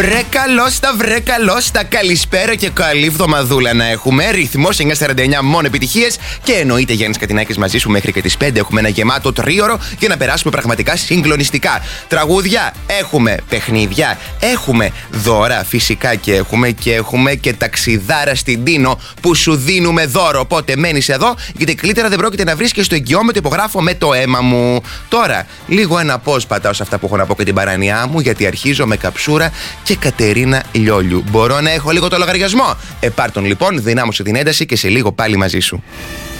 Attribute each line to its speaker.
Speaker 1: Βρε καλώς τα, καλησπέρα και καλή εβδομαδούλα να έχουμε. Ρυθμός 9:49, μόνο επιτυχίες. Και εννοείται Γιάννης Κατινάκης μαζί σου μέχρι και τις 5. Έχουμε ένα γεμάτο τρίωρο για να περάσουμε πραγματικά συγκλονιστικά. Τραγούδια έχουμε, παιχνίδια έχουμε, δώρα φυσικά και έχουμε και ταξιδάρα στην Τίνο που σου δίνουμε δώρο. Οπότε μένεις εδώ, γιατί καλύτερα δεν πρόκειται να βρεις και στο εγγυόμετρο υπογράφω με το αίμα μου. Τώρα, λίγο ένα πώς πατάω σε αυτά που έχω να πω και την παράνοιά μου, γιατί αρχίζω με Καψούρα και Κατερίνα Λιόλιου. Μπορώ να έχω λίγο το λογαριασμό? Πάρ' τον λοιπόν, δυνάμωσε την ένταση και σε λίγο πάλι μαζί σου.